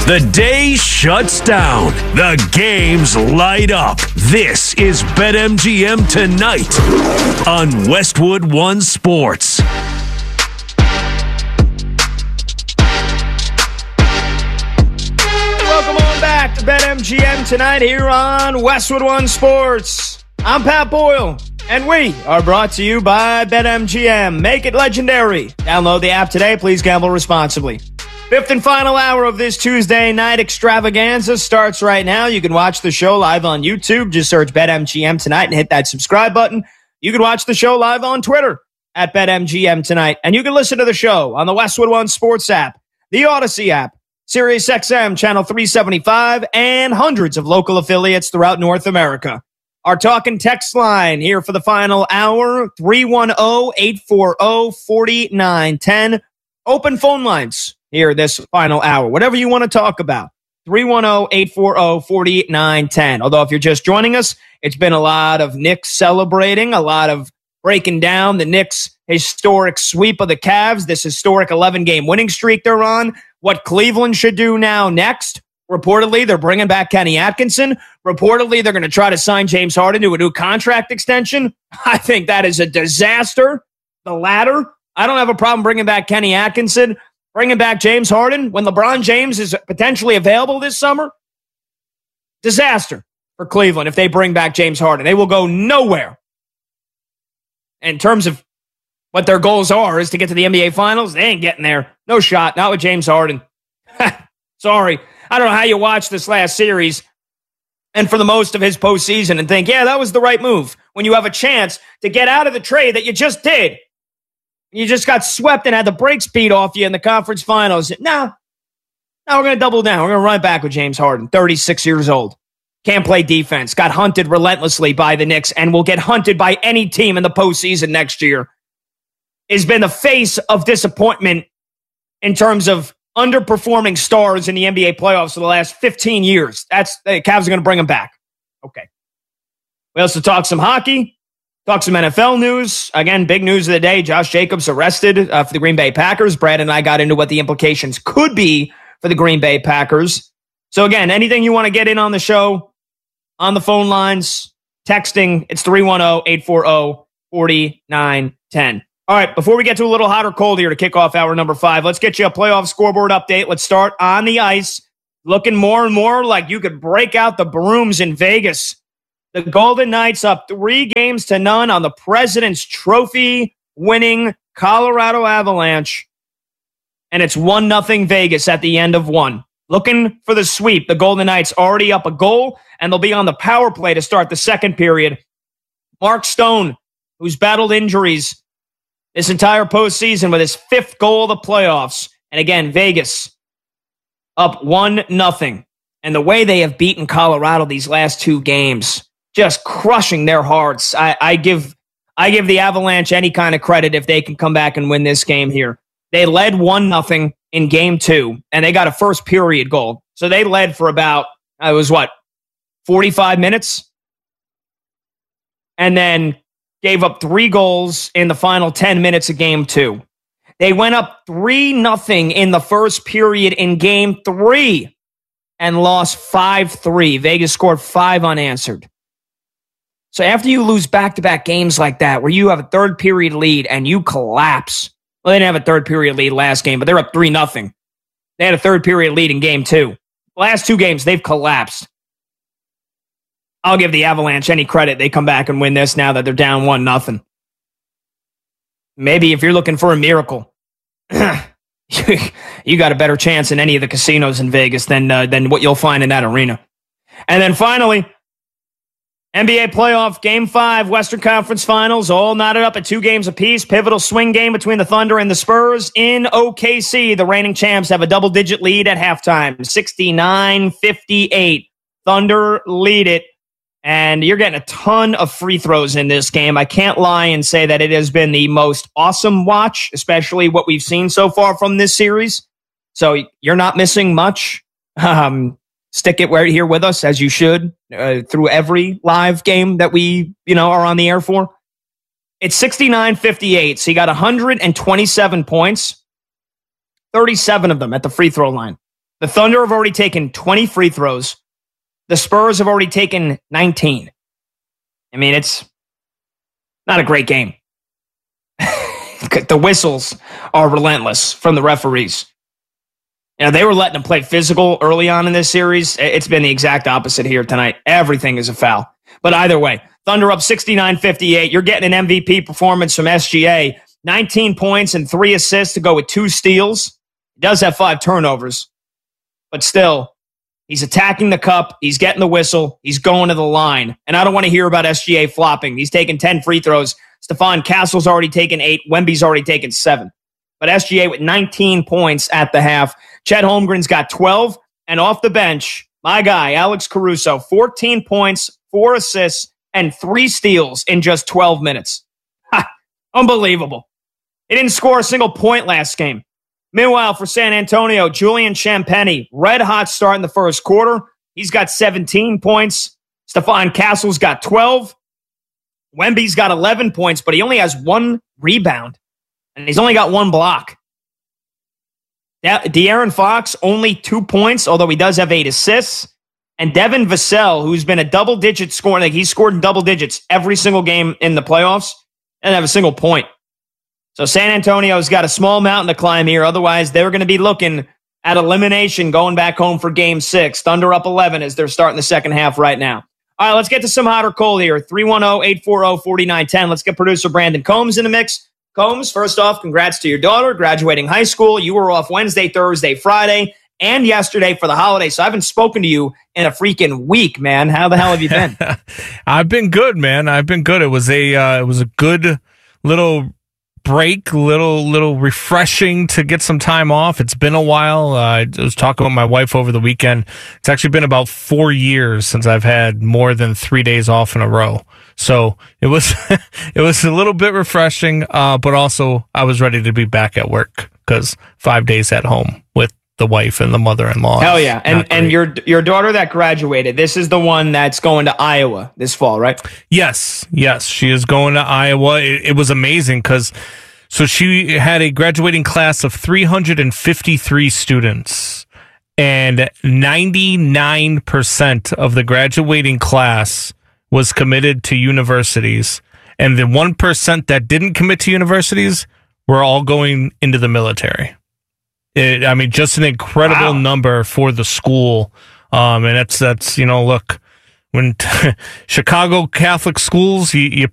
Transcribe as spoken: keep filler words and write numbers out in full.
The day shuts down. The games light up. This is BetMGM Tonight on Westwood One Sports. Welcome on back to BetMGM Tonight here on Westwood One Sports. I'm Pat Boyle, and we are brought to you by BetMGM. Make it legendary. Download the app today. Please gamble responsibly. Fifth and final hour of this Tuesday night extravaganza starts right now. You can watch the show live on YouTube. Just search BetMGM Tonight and hit that subscribe button. You can watch the show live on Twitter at BetMGM Tonight. And you can listen to the show on the Westwood One Sports app, the Odyssey app, Sirius X M Channel three seventy-five, and hundreds of local affiliates throughout North America. Our talk and text line here for the final hour, three one zero, eight four zero, four nine one zero. Open phone lines here this final hour. Whatever you want to talk about, three one zero, eight four zero, four nine one zero. Although if you're just joining us, it's been a lot of Knicks celebrating, a lot of breaking down the Knicks' historic sweep of the Cavs, this historic eleven-game winning streak they're on, what Cleveland should do now next. Reportedly, they're bringing back Kenny Atkinson. Reportedly, they're going to try to sign James Harden to a new contract extension. I think that is a disaster. The latter. I don't have a problem bringing back Kenny Atkinson. Bringing back James Harden when LeBron James is potentially available this summer? Disaster for Cleveland if they bring back James Harden. They will go nowhere. In terms of what their goals are is to get to the N B A Finals, they ain't getting there. No shot. Not with James Harden. Sorry. I don't know how you watch this last series and for the most of his postseason and think, yeah, that was the right move when you have a chance to get out of the trade that you just did. You just got swept and had the brakes beat off you in the conference finals. Now, now we're going to double down. We're going to run back with James Harden, thirty-six years old. Can't play defense. Got hunted relentlessly by the Knicks and will get hunted by any team in the postseason next year. Has been the face of disappointment in terms of underperforming stars in the N B A playoffs for the last fifteen years. That's the Cavs are going to bring him back. Okay. We also talk some hockey. Talk some N F L news. Again, big news of the day. Josh Jacobs arrested uh, for the Green Bay Packers. Brad and I got into what the implications could be for the Green Bay Packers. So again, anything you want to get in on the show, on the phone lines, texting, it's three one zero, eight four zero, four nine one zero. All right, before we get to a little hot or cold here to kick off hour number five, let's get you a playoff scoreboard update. Let's start on the ice. Looking more and more like you could break out the brooms in Vegas. The Golden Knights up three games to none on the President's Trophy winning Colorado Avalanche. And it's one nothing Vegas at the end of one. Looking for the sweep. The Golden Knights already up a goal, and they'll be on the power play to start the second period. Mark Stone, who's battled injuries this entire postseason with his fifth goal of the playoffs. And again, Vegas up one nothing. And the way they have beaten Colorado these last two games, just crushing their hearts. I, I give I give the Avalanche any kind of credit if they can come back and win this game here. They led one nothing in game two, and they got a first period goal. So they led for about, it was what, forty-five minutes? And then gave up three goals in the final ten minutes of game two. They went up three nothing in the first period in game three and lost five three. Vegas scored five unanswered. So after you lose back-to-back games like that, where you have a third period lead and you collapse, well, they didn't have a third period lead last game, but they're up three nothing. They had a third period lead in game two. Last two games, they've collapsed. I'll give the Avalanche any credit. They come back and win this now that they're down one nothing. Maybe if you're looking for a miracle, you got a better chance in any of the casinos in Vegas than, uh, than what you'll find in that arena. And then finally, N B A playoff game five, Western Conference Finals, all knotted up at two games apiece. Pivotal swing game between the Thunder and the Spurs in O K C. The reigning champs have a double-digit lead at halftime, sixty-nine fifty-eight. Thunder lead it, and you're getting a ton of free throws in this game. I can't lie and say that it has been the most awesome watch, especially what we've seen so far from this series. So you're not missing much. Um... Stick it right here with us, as you should, uh, through every live game that we, you know, are on the air for. It's sixty-nine fifty-eight, so you got one hundred twenty-seven points, thirty-seven of them at the free throw line. The Thunder have already taken twenty free throws. The Spurs have already taken nineteen. I mean, it's not a great game. The whistles are relentless from the referees. You know, they were letting them play physical early on in this series. It's been the exact opposite here tonight. Everything is a foul. But either way, Thunder up sixty-nine fifty-eight. You're getting an M V P performance from S G A. nineteen points and three assists to go with two steals. He does have five turnovers. But still, he's attacking the cup. He's getting the whistle. He's going to the line. And I don't want to hear about S G A flopping. He's taken ten free throws. Stephon Castle's already taken eight. Wemby's already taken seven. But S G A with nineteen points at the half. Chet Holmgren's got twelve. And off the bench, my guy, Alex Caruso, fourteen points, four assists, and three steals in just twelve minutes. Ha! Unbelievable. He didn't score a single point last game. Meanwhile, for San Antonio, Julian Champagnie, red hot start in the first quarter. He's got seventeen points. Stephon Castle's got twelve. Wemby's got eleven points, but he only has one rebound. And he's only got one block. De- De'Aaron Fox, only two points, although he does have eight assists. And Devin Vassell, who's been a double-digit scorer, like he's scored in double digits every single game in the playoffs, and have a single point. So San Antonio's got a small mountain to climb here. Otherwise, they're going to be looking at elimination going back home for game six. Thunder up eleven as they're starting the second half right now. All right, let's get to some hot or cold here. three one zero, eight four zero, four nine one zero. Let's get producer Brandon Combs in the mix. Combs, first off, congrats to your daughter graduating high school. You were off Wednesday, Thursday, Friday, and yesterday for the holiday. So I haven't spoken to you in a freaking week, man. How the hell have you been? I've been good, man. I've been good. It was a uh, it was a good little break, little little refreshing to get some time off. It's been a while. Uh, I was talking with my wife over the weekend. It's actually been about four years since I've had more than three days off in a row. So it was it was a little bit refreshing, uh, but also I was ready to be back at work because five days at home with the wife and the mother-in-law. Hell yeah. And and your your daughter that graduated, this is the one that's going to Iowa this fall, right? Yes. Yes. She is going to Iowa. It, it was amazing because so she had a graduating class of three hundred fifty-three students, and ninety-nine percent of the graduating class was committed to universities. And the one percent that didn't commit to universities were all going into the military. It, I mean, just an incredible wow. number for the school. Um, and that's, that's, you know, look, when Chicago Catholic schools, you, you